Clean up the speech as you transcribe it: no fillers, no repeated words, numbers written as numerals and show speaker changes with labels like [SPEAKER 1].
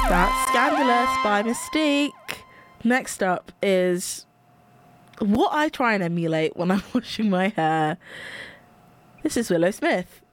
[SPEAKER 1] That's Scandalous by Mystique. Next up is what I try and emulate when I'm washing my hair. This is Willow Smith